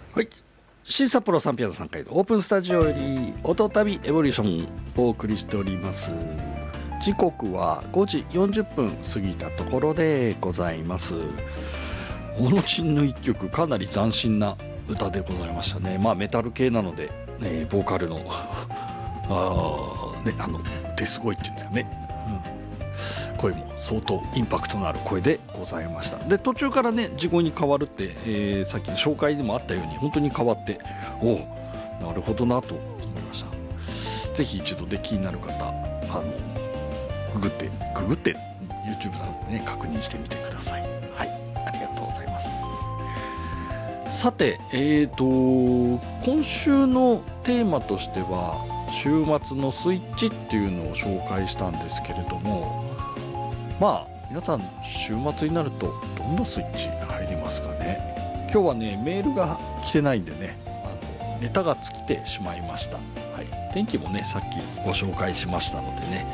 はい、新札幌303回のオープンスタジオより音旅エボリューションをお送りしております。時刻は5時40分過ぎたところでございます。オノチンの一曲、かなり斬新な歌でございましたね。メタル系なので、ボーカルのデス声っていうんだよね、声も相当インパクトのある声でございました。で途中からね地声に変わるって、さっきの紹介でもあったように本当に変わって、なるほどなと思いました。ぜひ一度で気になる方ググって YouTube などでね確認してみてください。はい、ありがとうございます。さて、今週のテーマとしては週末のスイッチっていうのを紹介したんですけれども、皆さん週末になるとどんなスイッチ入りますかね。今日はねメールが来てないんでねネタが尽きてしまいました。天気もねさっきご紹介しましたのでね、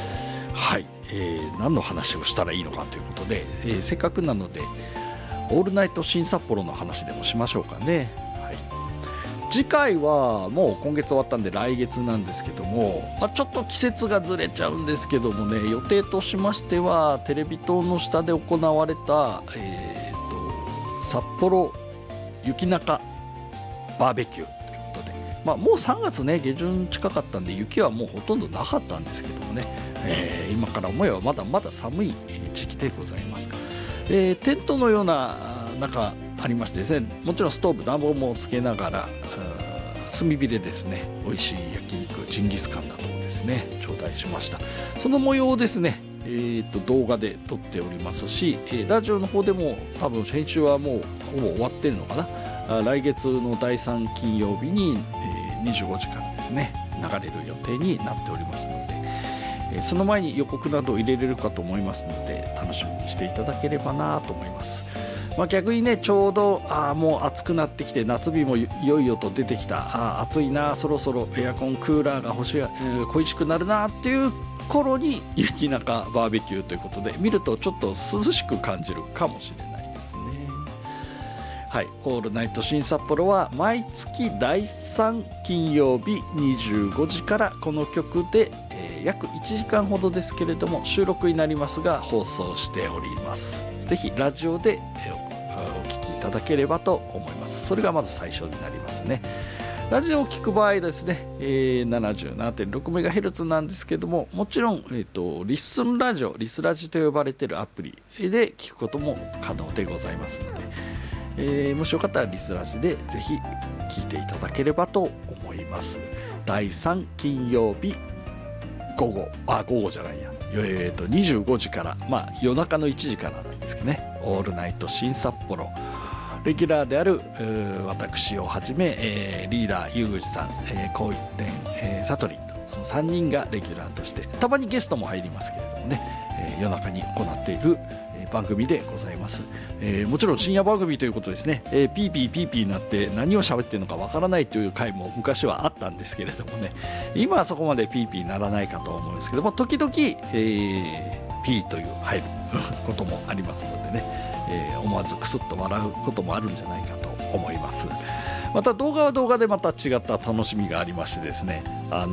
何の話をしたらいいのかということで、せっかくなのでオールナイト新札幌の話でもしましょうかね。次回はもう今月終わったんで来月なんですけども、ちょっと季節がずれちゃうんですけどもね、予定としましてはテレビ塔の下で行われた、札幌雪中バーベキューということで、もう3月ね下旬近かったんで雪はもうほとんどなかったんですけどもね、今から思えばまだまだ寒い時期でございます。テントのような中ありましてですね、もちろんストーブ暖房もつけながら炭火でですね美味しい焼肉ジンギスカンなどをですね頂戴しました。その模様をですね、動画で撮っておりますし、ラジオの方でも多分編集はもうほぼ終わってるのかな。来月の第3金曜日に、25時からですね流れる予定になっておりますので、その前に予告など入れれるかと思いますので楽しみにしていただければなと思います。逆にねちょうどもう暑くなってきて夏日もいよいよと出てきた、暑いな、そろそろエアコンクーラーが恋しくなるなっていう頃に雪中バーベキューということで見るとちょっと涼しく感じるかもしれないですね。オールナイト新札幌は毎月第3金曜日25時からこの曲で、約1時間ほどですけれども収録になりますが放送しております。ぜひラジオでお聞きいただければと思います。それがまず最初になりますね。ラジオを聞く場合ですね、77.6MHz なんですけども、もちろん、リッスンラジオリスラジと呼ばれているアプリで聞くことも可能でございますので、もしよかったらリスラジでぜひ聞いていただければと思います。第3金曜日午後じゃないや、25時から、夜中の1時からなんですけどね、オールナイト新札幌レギュラーである私をはじめ、リーダーゆうぐちさん、こう一点、サトリンとその3人がレギュラーとしてたまにゲストも入りますけれどもね、夜中に行っている番組でございます。もちろん深夜番組ということですね、ピーピーになって何を喋ってるのかわからないという回も昔はあったんですけれどもね、今はそこまでピーピーならないかと思うんですけども、時々、ピーという入ることもありますのでね、思わずクスッと笑うこともあるんじゃないかと思います。また動画は動画でまた違った楽しみがありましてですね、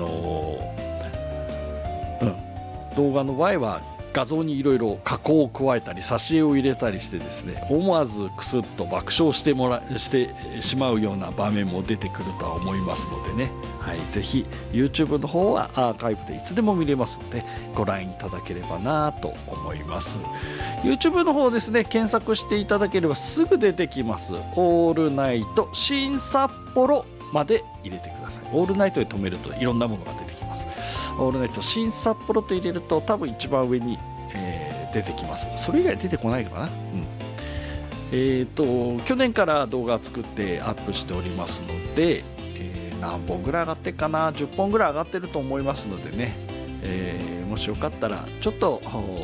動画の場合は画像にいろいろ加工を加えたり挿絵を入れたりしてですね、思わずクスッと爆笑してしまうような場面も出てくるとは思いますのでね、ぜひ YouTube の方はアーカイブでいつでも見れますのでご覧いただければなと思います。 YouTube の方ですね検索していただければすぐ出てきます。オールナイト新札幌まで入れてください。オールナイトで止めるといろんなものが出てきます。オールナイト新札幌と入れると多分一番上に、出てきます。それ以外出てこないのかな。去年から動画作ってアップしておりますので、何本ぐらい上がってるかな、10本ぐらい上がってると思いますのでね、もしよかったらちょっと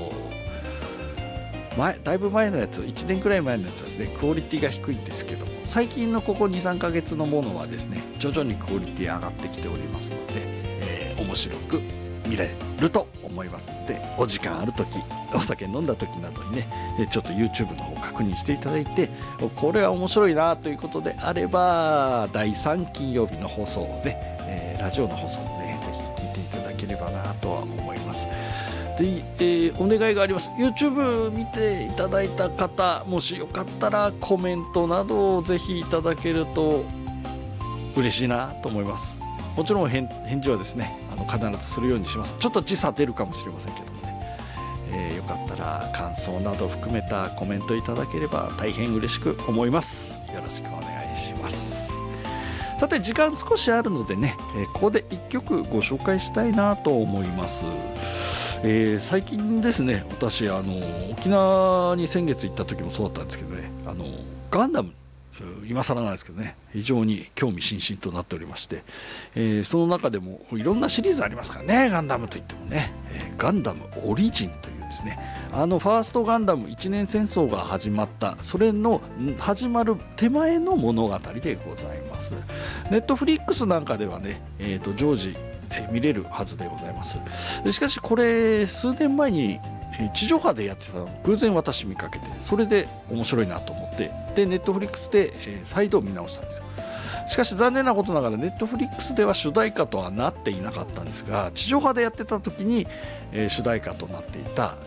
だいぶ前のやつ、1年くらい前のやつはですねクオリティが低いんですけども、最近のここ 2,3 ヶ月のものはですね徐々にクオリティ上がってきておりますので、面白く見れると思いますので、お時間ある時、お酒飲んだ時などにね、ちょっと YouTube の方確認していただいて、これは面白いなということであれば、第3金曜日の放送をね、ラジオの放送をね、ぜひ聞いていただければなとは思います。で、お願いがあります。 YouTube 見ていただいた方、もしよかったらコメントなどをぜひいただけると嬉しいなと思います。もちろん返事はですね、必ずするようにします。ちょっと時差出るかもしれませんけどもね、よかったら感想など含めたコメントいただければ大変嬉しく思います。よろしくお願いします。さて、時間少しあるのでね、ここで1曲ご紹介したいなと思います。最近ですね、私沖縄に先月行った時もそうだったんですけどね、ガンダム、今更なんですけどね、非常に興味津々となっておりまして、その中でもいろんなシリーズありますからね、ガンダムといってもね、ガンダムオリジンというですね、ファーストガンダム一年戦争が始まった、それの始まる手前の物語でございます。ネットフリックスなんかではね、常時見れるはずでございます。しかしこれ数年前に地上波でやってたのを偶然私見かけて、それで面白いなと思って、でネットフリックスで再度見直したんですよ。しかし残念なことながらネットフリックスでは主題歌とはなっていなかったんですが、地上波でやってた時に、主題歌となっていた、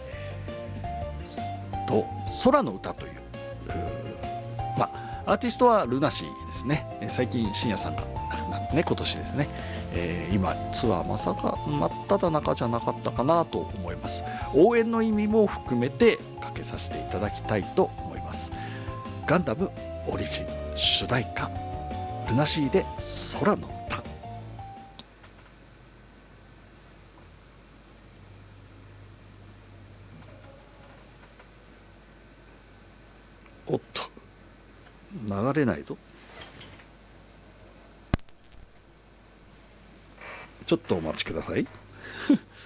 空の歌という、アーティストはルナシーですね。最近深夜さんがね、今年ですね、今ツアーまさか真っ只中じゃなかったかなと思います。応援の意味も含めてかけさせていただきたいと思います。ガンダムオリジン主題歌、ルナシーで空の歌。おっと、流れないぞ。ちょっとお待ちください。